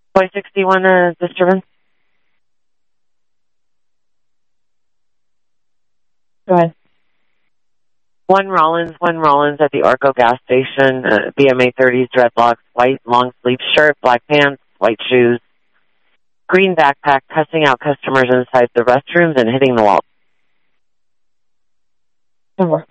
Boy 61 disturbance. Go ahead. One Rollins at the Arco gas station, BMA 30s, dreadlocks, white long sleeve shirt, black pants, white shoes, green backpack, cussing out customers inside the restrooms and hitting the wall. Over.